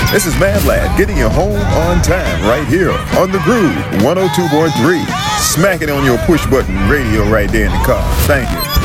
This is Mad Lad getting you home on time right here on The Groove 102.3. Smack it on your push button radio right there in the car. Thank you.